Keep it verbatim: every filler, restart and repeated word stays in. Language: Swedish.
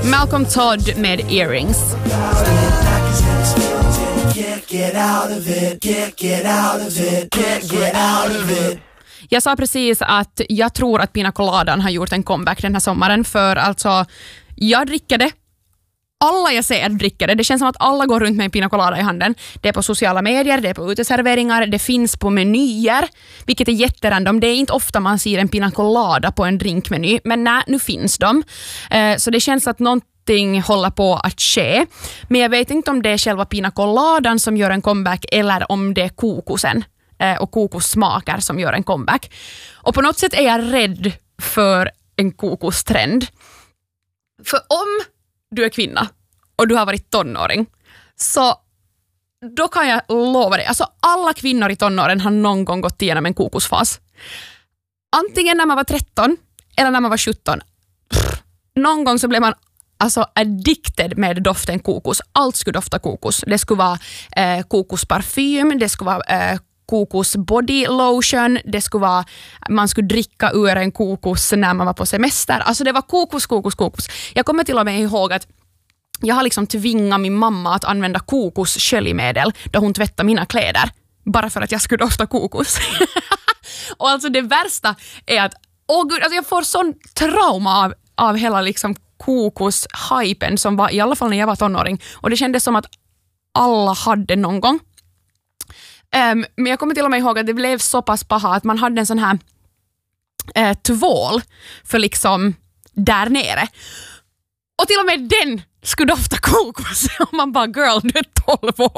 Malcolm Todd med Earrings. Jag sa precis att jag tror att Pina Coladan har gjort en comeback den här sommaren, för alltså jag dricker det. Alla jag ser dricker det. Det känns som att alla går runt med en Pina Colada i handen. Det är på sociala medier, det är på uteserveringar, det finns på menyer, vilket är jätterandom. Det är inte ofta man ser en Pina Colada på en drinkmeny, men nej, nu finns de. Eh, så det känns att någonting håller på att ske. Men jag vet inte om det är själva Pina Coladan som gör en comeback eller om det är kokosen eh, och kokossmaker som gör en comeback. Och på något sätt är jag rädd för en kokostrend. För om du är kvinna och du har varit tonåring, så då kan jag lova dig, alltså alla kvinnor i tonåren har någon gång gått igenom en kokosfas. Antingen när man var tretton eller när man var sjutton. Pff, någon gång så blev man alltså addicted med doften kokos. Allt skulle dofta kokos. Det skulle vara eh, kokosparfym, det skulle vara eh, kokos body lotion, det skulle vara, man skulle dricka ur en kokos när man var på semester. Alltså det var kokos, kokos, kokos. Jag kommer till och med ihåg att jag har liksom tvingat min mamma att använda kokos sköljmedel då hon tvättade mina kläder. Bara för att jag skulle dofta kokos. Och alltså det värsta är att åh gud, alltså jag får sån trauma av, av hela liksom kokos-hypen som var i alla fall när jag var tonåring. Och det kändes som att alla hade någon gång. Um, men jag kommer till och med ihåg att det blev så pass paha att man hade en sån här uh, tvål för liksom där nere. Och till och med den skulle dofta kokos. Och man bara, girl, du är tolv år.